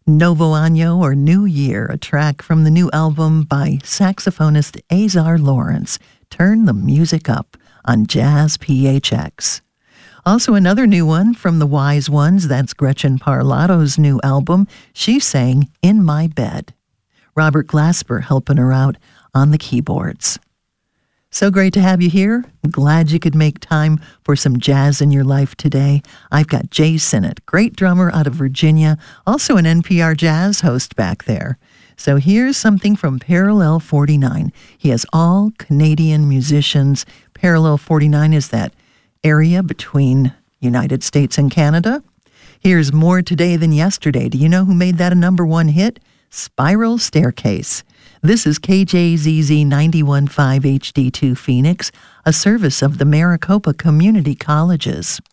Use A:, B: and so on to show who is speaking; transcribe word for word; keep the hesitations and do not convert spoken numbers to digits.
A: Novo Año or New Year, a track from the new album by saxophonist Azar Lawrence, Turn the Music Up on Jazz P H X. Also another new one from the Wise Ones, that's Gretchen Parlato's new album. She sang In My Bed. Robert Glasper helping her out on the keyboards. So great to have you here. I'm glad you could make time for some jazz in your life today. I've got Jay Sinnott, great drummer out of Virginia, also an N P R Jazz host back there. So here's something from Parallel forty-nine. He has all Canadian musicians. Parallel forty-nine is that area between United States and Canada. Here's More Today Than Yesterday. Do you know who made that a number one hit? Spiral Staircase. This is K J Z Z ninety-one point five H D two Phoenix, a service of the Maricopa Community Colleges.